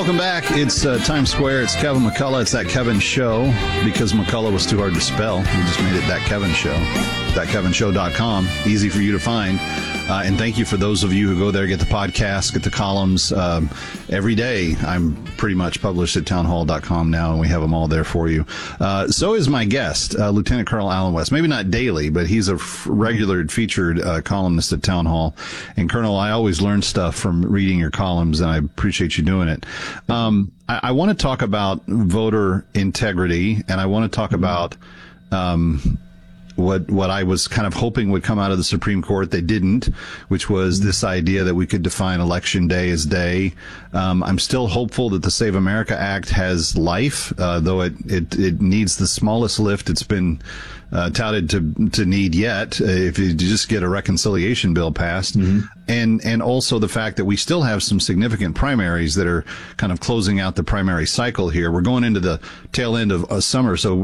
Welcome back. It's Times Square. It's Kevin McCullough. It's That Kevin Show. Because McCullough was too hard to spell, we just made it That Kevin Show. ThatKevinShow.com. Easy for you to find. And thank you for those of you who go there, get the podcast, get the columns. Every day, I'm pretty much published at townhall.com now, and we have them all there for you. So is my guest, Lieutenant Colonel Allen West. Maybe not daily, but he's a regular featured columnist at Town Hall. And Colonel, I always learn stuff from reading your columns, and I appreciate you doing it. I want to talk about voter integrity, and I want to talk about what I was kind of hoping would come out of the Supreme Court. They didn't, which was this idea that we could define Election Day as day. I'm still hopeful that the Save America Act has life, though it needs the smallest lift it's been touted to need yet, if you just get a reconciliation bill passed. Mm-hmm. And also the fact that we still have some significant primaries that are kind of closing out the primary cycle here. We're going into the tail end of summer. So,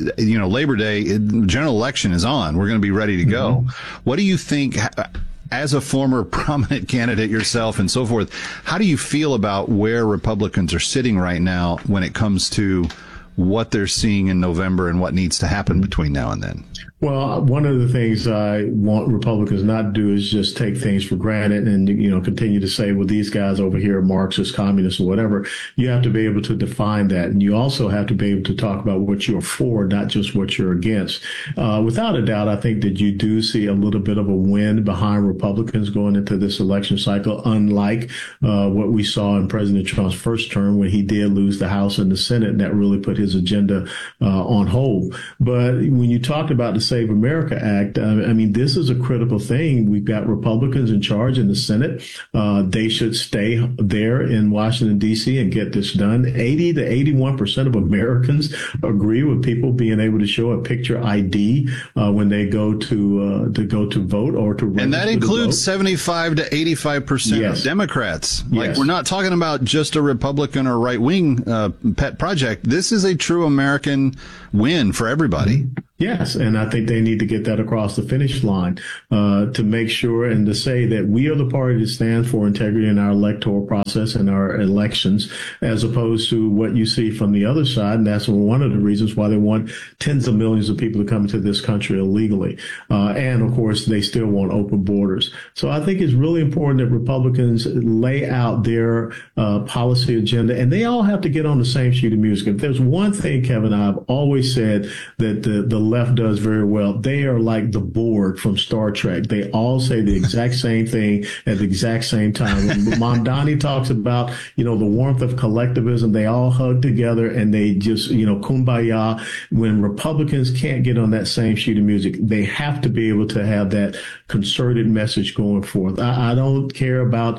Labor Day, general election is on. We're going to be ready to go. Mm-hmm. What do you think, as a former prominent candidate yourself and so forth, how do you feel about where Republicans are sitting right now when it comes to what they're seeing in November and what needs to happen between now and then? Well, one of the things I want Republicans not to do is just take things for granted and, continue to say, well, these guys over here are Marxists, communists, or whatever. You have to be able to define that. And you also have to be able to talk about what you're for, not just what you're against. Without a doubt, I think that you do see a little bit of a wind behind Republicans going into this election cycle, unlike what we saw in President Trump's first term when he did lose the House and the Senate, and that really put his agenda on hold. But when you talked about the Save America Act, this is a critical thing. We've got Republicans in charge in the Senate. They should stay there in Washington, D.C. and get this done. 80 to 81% of Americans agree with people being able to show a picture ID when they go to vote or to register. And that includes 75 to 85% of Democrats. Like, we're not talking about just a Republican or right-wing pet project. This is a true American win for everybody. Yes, and I think they need to get that across the finish line to make sure and to say that we are the party that stands for integrity in our electoral process and our elections, as opposed to what you see from the other side. And that's one of the reasons why they want tens of millions of people to come to this country illegally. And, of course, they still want open borders. So I think it's really important that Republicans lay out their policy agenda, and they all have to get on the same sheet of music. If there's one thing, Kevin, I've always said that the left does very well. They are like the Borg from Star Trek. They all say the exact same thing at the exact same time. When Mamdani talks about, the warmth of collectivism, they all hug together and they just, kumbaya. When Republicans can't get on that same sheet of music, they have to be able to have that concerted message going forth. I don't care about,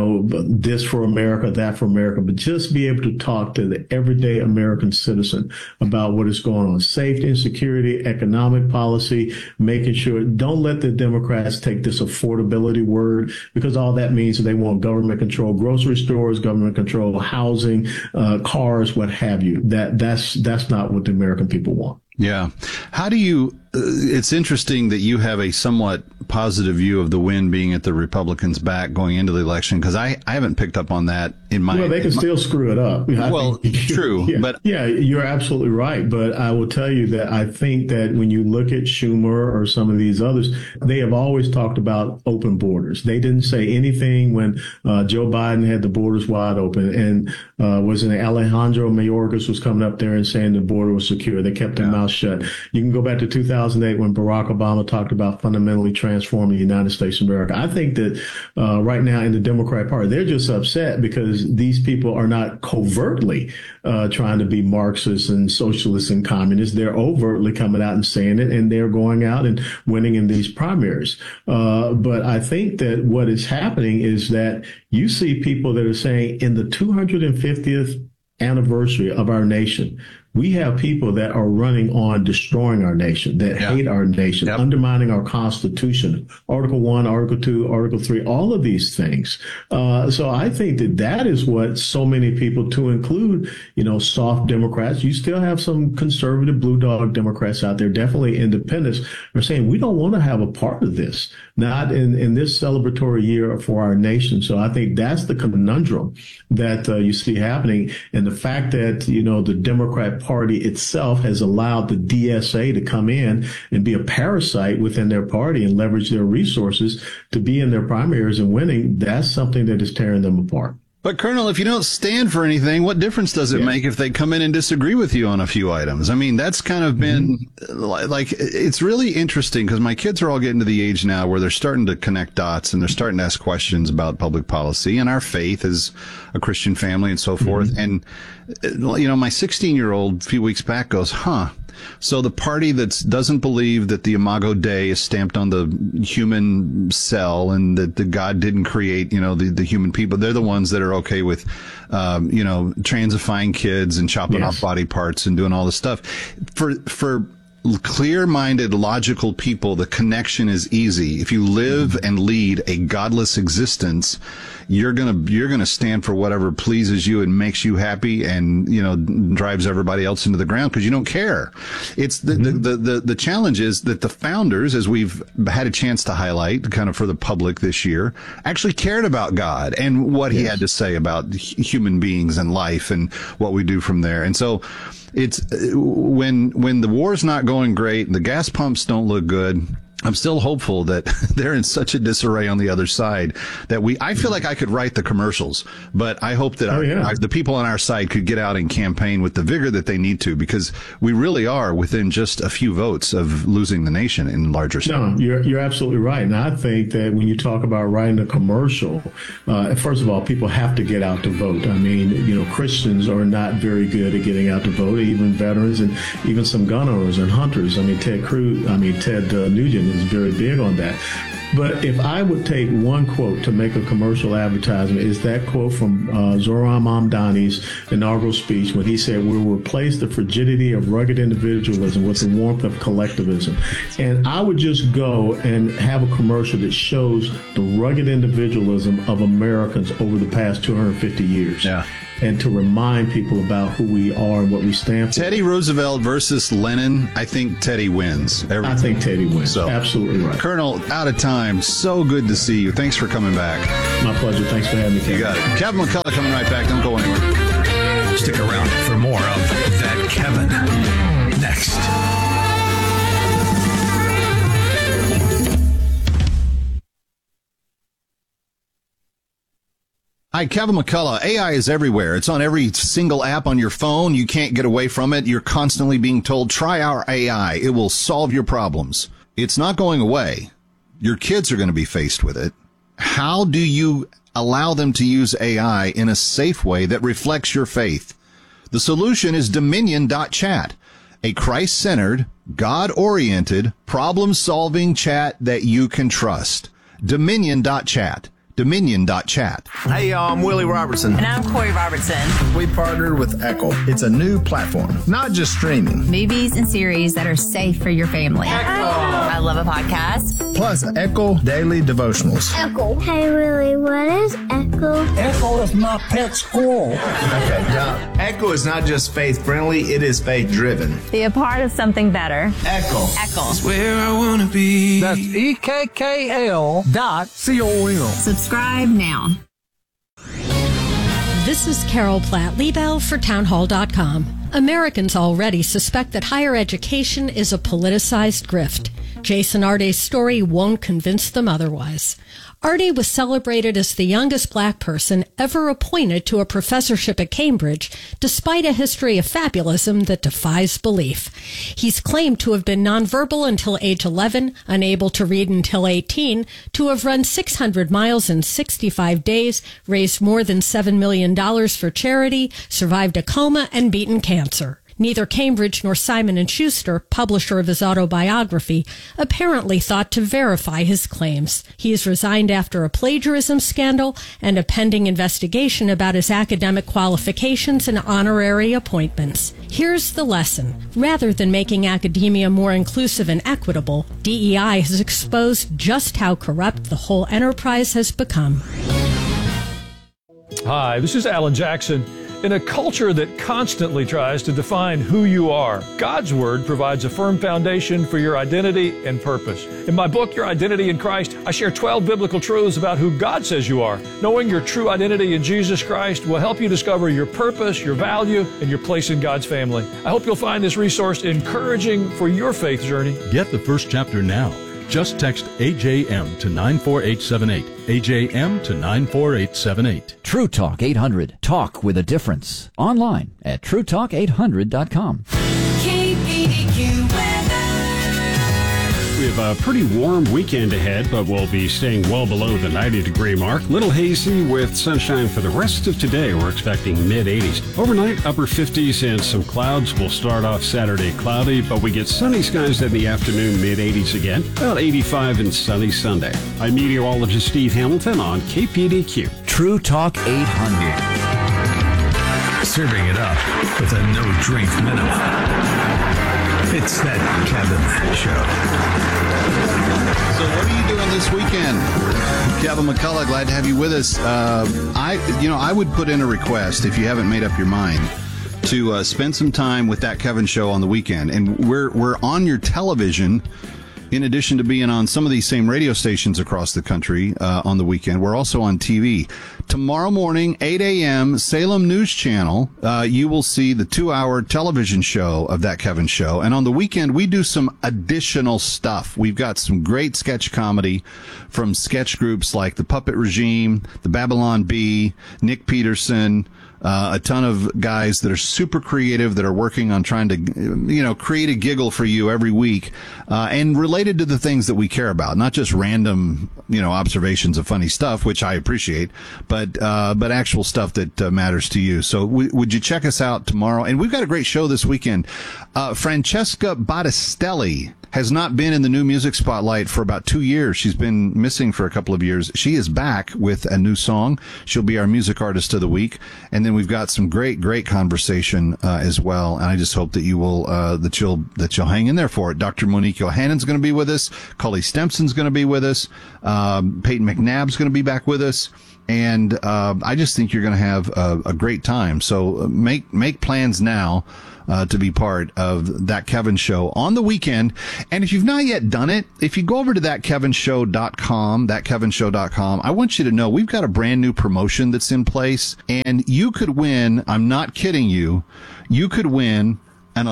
this for America, that for America, but just be able to talk to the everyday American citizen about what is going on. Safety and security, economic policy, making sure, don't let the Democrats take this affordability word, because all that means is they want government control grocery stores, government control housing, cars, what have you. That's not what the American people want. Yeah. How do you, it's interesting that you have a somewhat positive view of the wind being at the Republicans' back going into the election, because I haven't picked up on that in my... Well, they can still screw it up. True. Yeah, but yeah, you're absolutely right. But I will tell you that I think that when you look at Schumer or some of these others, they have always talked about open borders. They didn't say anything when Joe Biden had the borders wide open, and was it Alejandro Mayorkas was coming up there and saying the border was secure. They kept their mouth shut. You can go back to 2008 when Barack Obama talked about fundamentally transforming the United States of America. I think that right now in the Democratic Party, they're just upset because these people are not covertly trying to be Marxists and socialists and communists. They're overtly coming out and saying it, and they're going out and winning in these primaries. But I think that what is happening is that you see people that are saying in the 250th anniversary of our nation, we have people that are running on destroying our nation, that hate our nation, undermining our Constitution, Article 1, Article 2, Article 3, all of these things. So I think that is what so many people, to include, soft Democrats, you still have some conservative blue dog Democrats out there, definitely independents, are saying we don't want to have a part of this, not in this celebratory year for our nation. So I think that's the conundrum that you see happening. And the fact that, the Democrat Party itself has allowed the DSA to come in and be a parasite within their party and leverage their resources to be in their primaries and winning, that's something that is tearing them apart. But, Colonel, if you don't stand for anything, what difference does it make if they come in and disagree with you on a few items? I mean, that's kind of been it's really interesting because my kids are all getting to the age now where they're starting to connect dots and they're starting to ask questions about public policy and our faith as a Christian family and so forth. And, my 16-year-old a few weeks back goes, so the party that doesn't believe that the Imago Dei is stamped on the human cell and that the God didn't create, the human people, they're the ones that are okay with, transifying kids and chopping off body parts and doing all this stuff. For clear-minded, logical people, the connection is easy. If you live and lead a godless existence, you're gonna stand for whatever pleases you and makes you happy and, drives everybody else into the ground because you don't care. It's the challenge is that the founders, as we've had a chance to highlight kind of for the public this year, actually cared about God and what he had to say about human beings and life and what we do from there. And so it's when the war's not going great and the gas pumps don't look good, I'm still hopeful that they're in such a disarray on the other side that I feel like I could write the commercials, but I hope that the people on our side could get out and campaign with the vigor that they need to, because we really are within just a few votes of losing the nation in larger states. No, you're absolutely right. And I think that when you talk about writing a commercial, first of all, people have to get out to vote. I mean, Christians are not very good at getting out to vote, even veterans and even some gun owners and hunters. I mean, Ted Nugent is very big on that. But if I would take one quote to make a commercial advertisement, is that quote from Zoran Mamdani's inaugural speech when he said, "We'll replace the frigidity of rugged individualism with the warmth of collectivism." And I would just go and have a commercial that shows the rugged individualism of Americans over the past 250 years. Yeah. And to remind people about who we are and what we stand for. Teddy Roosevelt versus Lenin, I think Teddy wins. I think Teddy wins. So, absolutely right. Colonel, out of time. So good to see you. Thanks for coming back. My pleasure. Thanks for having me, Kevin. You got it. Kevin McCullough coming right back. Don't go anywhere. Stick around for more of That Kevin next. Hi, Kevin McCullough. AI is everywhere. It's on every single app on your phone. You can't get away from it. You're constantly being told, try our AI. It will solve your problems. It's not going away. Your kids are going to be faced with it. How do you allow them to use AI in a safe way that reflects your faith? The solution is Dominion.chat, a Christ-centered, God-oriented, problem-solving chat that you can trust. Dominion.chat. Dominion.chat. Hey, y'all, I'm Willie Robertson. And I'm Corey Robertson. We partnered with Echo. It's a new platform, not just streaming. Movies and series that are safe for your family. Echo. I love a podcast. Plus, Echo Daily Devotionals. Echo. Hey, Willie, what is Echo? Echo is my pet squirrel. Okay, yeah. Echo is not just faith-friendly, it is faith-driven. Be a part of something better. Echo. Echo. It's where I want to be. That's EKKL.com. Subscribe now. This is Carol Platt-Liebel for townhall.com. Americans already suspect that higher education is a politicized grift. Jason Arday's story won't convince them otherwise. Arday was celebrated as the youngest black person ever appointed to a professorship at Cambridge, despite a history of fabulism that defies belief. He's claimed to have been nonverbal until age 11, unable to read until 18, to have run 600 miles in 65 days, raised more than $7 million for charity, survived a coma, and beaten cancer. Neither Cambridge nor Simon & Schuster, publisher of his autobiography, apparently thought to verify his claims. He is resigned after a plagiarism scandal and a pending investigation about his academic qualifications and honorary appointments. Here's the lesson. Rather than making academia more inclusive and equitable, DEI has exposed just how corrupt the whole enterprise has become. Hi, this is Alan Jackson. In a culture that constantly tries to define who you are, God's Word provides a firm foundation for your identity and purpose. In my book, Your Identity in Christ, I share 12 biblical truths about who God says you are. Knowing your true identity in Jesus Christ will help you discover your purpose, your value, and your place in God's family. I hope you'll find this resource encouraging for your faith journey. Get the first chapter now. Just text AJM to 94878. AJM to 94878. True Talk 800. Talk with a difference. Online at TrueTalk800.com. KPDQ weather. We have a pretty warm weekend ahead, but we'll be staying well below the 90-degree mark. Little hazy with sunshine for the rest of today. We're expecting mid-80s. Overnight, upper 50s and some clouds. We'll start off Saturday cloudy, but we get sunny skies in the afternoon, mid-80s again. About 85 and sunny Sunday. I'm meteorologist Steve Hamilton on KPDQ. True Talk 800. Serving it up with a no-drink minimum. It's that Kevin Show. So what are you doing this weekend? Kevin McCullough, glad to have you with us. I would put in a request, if you haven't made up your mind, to spend some time with that Kevin Show on the weekend. And we're on your television. In addition to being on some of these same radio stations across the country on the weekend, we're also on TV. Tomorrow morning, 8 a.m., Salem News Channel, you will see the 2-hour television show of That Kevin Show. And on the weekend, we do some additional stuff. We've got some great sketch comedy from sketch groups like The Puppet Regime, The Babylon Bee, Nick Peterson, a ton of guys that are super creative, that are working on trying to, create a giggle for you every week, and related to the things that we care about, not just random, observations of funny stuff, which I appreciate, but actual stuff that matters to you. So would you check us out tomorrow? And we've got a great show this weekend. Francesca Battistelli has not been in the new music spotlight for about 2 years. She's been missing for a couple of years. She is back with a new song. She'll be our music artist of the week. And then we've got some great conversation as well. And I just hope that you will that you'll hang in there for it. Dr. Monique Johannen's going to be with us. Cully Stempson's going to be with us. Peyton McNabb's going to be back with us. And I just think you're going to have a great time. So make plans now to be part of That Kevin Show on the weekend. And if you've not yet done it, if you go over to thatkevinshow.com, thatkevinshow.com, I want you to know we've got a brand new promotion that's in place, and you could win, I'm not kidding you could win an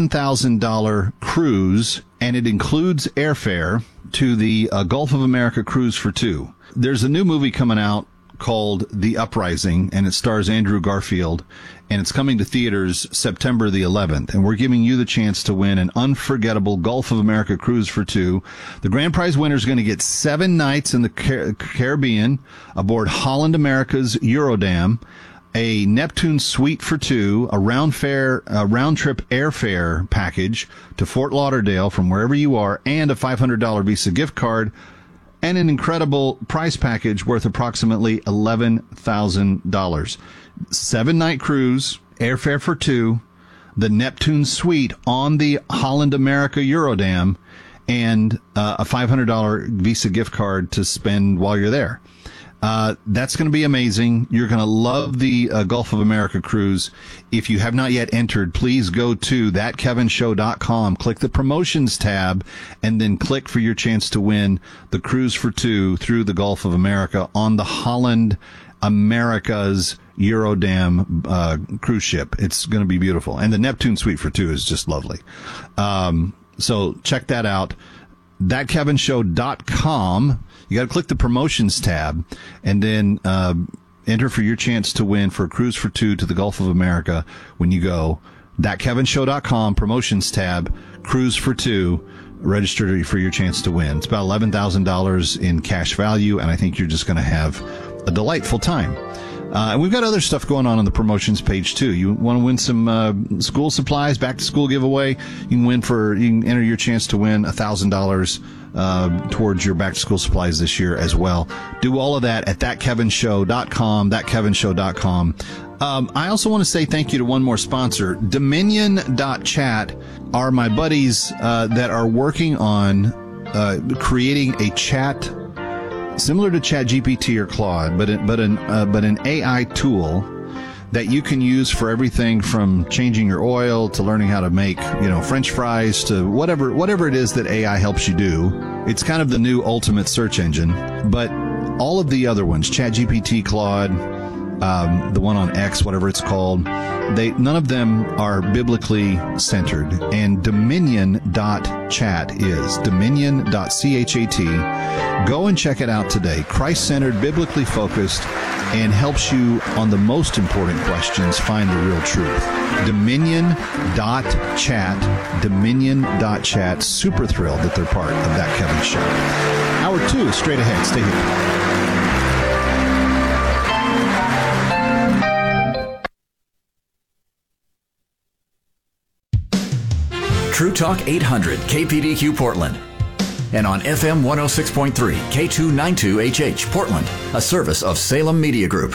$11,000 cruise, and it includes airfare to the Gulf of America Cruise for Two. There's a new movie coming out called The Uprising, and it stars Andrew Garfield, and it's coming to theaters September the 11th, and we're giving you the chance to win an unforgettable Gulf of America cruise for two. The grand prize winner is going to get 7 nights in the Caribbean aboard Holland America's Eurodam, a Neptune suite for two, a round trip airfare package to Fort Lauderdale from wherever you are, and a $500 Visa gift card, and an incredible prize package worth approximately $11,000. 7-night cruise, airfare for two, the Neptune suite on the Holland America Eurodam, and a $500 Visa gift card to spend while you're there. That's going to be amazing. You're going to love the Gulf of America cruise. If you have not yet entered, please go to thatkevinshow.com, click the promotions tab, and then click for your chance to win the cruise for two through the Gulf of America on the Holland America's Eurodam cruise ship. It's going to be beautiful. And the Neptune suite for two is just lovely. So check that out. Thatkevinshow.com. You got to click the promotions tab and then enter for your chance to win for a cruise for two to the Gulf of America when you go. Thatkevinshow.com, promotions tab, cruise for two, register for your chance to win. It's about $11,000 in cash value, and I think you're just going to have a delightful time. And we've got other stuff going on the promotions page too. You want to win some school supplies, back to school giveaway. You can enter your chance to win $1,000 towards your back to school supplies this year as well. Do all of that at thatkevinshow.com, thatkevinshow.com. I also want to say thank you to one more sponsor. Dominion.chat are my buddies that are working on creating a chat similar to ChatGPT or Claude, but an AI tool that you can use for everything from changing your oil to learning how to make, French fries to whatever it is that AI helps you do. It's kind of the new ultimate search engine, but all of the other ones, ChatGPT, Claude, the one on X, whatever it's called, none of them are biblically centered. And Dominion.chat is Dominion.chat. Go and check it out today. Christ-centered, biblically focused, and helps you on the most important questions find the real truth. Dominion.chat. Dominion.chat. Super thrilled that they're part of That Kevin Show. Hour 2 is straight ahead. Stay here. True Talk 800 KPDQ Portland. And on FM 106.3 K292HH Portland, a service of Salem Media Group.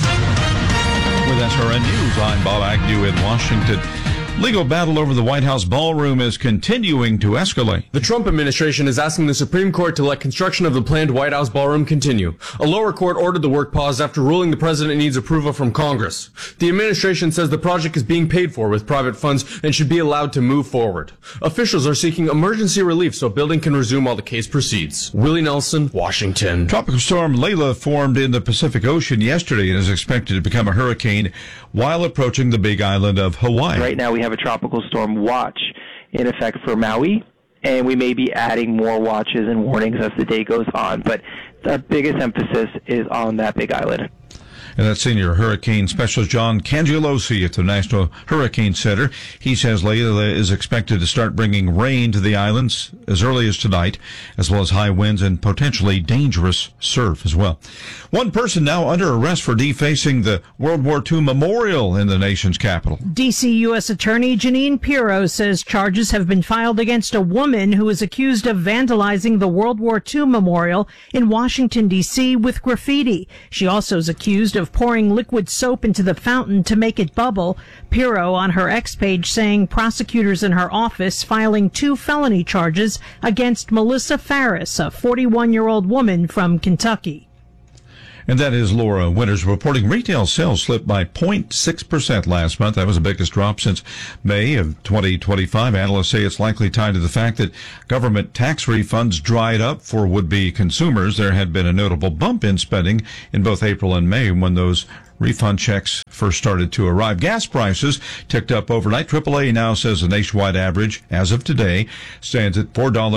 With SRN News, I'm Bob Agnew in Washington. Legal battle over the White House ballroom is continuing to escalate. The Trump administration is asking the Supreme Court to let construction of the planned White House ballroom continue. A lower court ordered the work paused after ruling the president needs approval from Congress. The administration says the project is being paid for with private funds and should be allowed to move forward. Officials are seeking emergency relief so building can resume while the case proceeds. Willie Nelson, Washington. Tropical storm Layla formed in the Pacific Ocean yesterday and is expected to become a hurricane while approaching the Big Island of Hawaii. Right now we have a tropical storm watch in effect for Maui, and we may be adding more watches and warnings as the day goes on, but the biggest emphasis is on that Big Island. And that's senior hurricane specialist John Cangelosi at the National Hurricane Center. He says Layla is expected to start bringing rain to the islands as early as tonight, as well as high winds and potentially dangerous surf as well. One person now under arrest for defacing the World War II memorial in the nation's capital. D.C. U.S. Attorney Jeanine Pirro says charges have been filed against a woman who is accused of vandalizing the World War II memorial in Washington, D.C. with graffiti. She also is accused of pouring liquid soap into the fountain to make it bubble. Pirro on her X page saying prosecutors in her office filing 2 felony charges against Melissa Farris, a 41-year-old woman from Kentucky. And that is Laura Winters reporting retail sales slipped by 0.6% last month. That was the biggest drop since May of 2025. Analysts say it's likely tied to the fact that government tax refunds dried up for would-be consumers. There had been a notable bump in spending in both April and May when those refund checks first started to arrive. Gas prices ticked up overnight. AAA now says the nationwide average, as of today, stands at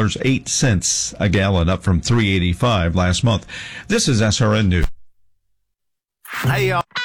$4.08 a gallon, up from $3.85 last month. This is SRN News. Hey, y'all.